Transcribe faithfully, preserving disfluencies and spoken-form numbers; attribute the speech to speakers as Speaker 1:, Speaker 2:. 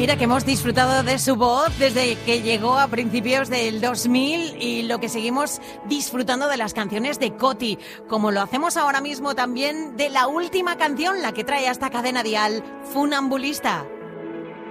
Speaker 1: Mira que hemos disfrutado de su voz desde que llegó a principios del dos mil y lo que seguimos disfrutando de las canciones de Coti, como lo hacemos ahora mismo también de la última canción, la que trae a esta cadena dial, Funambulista.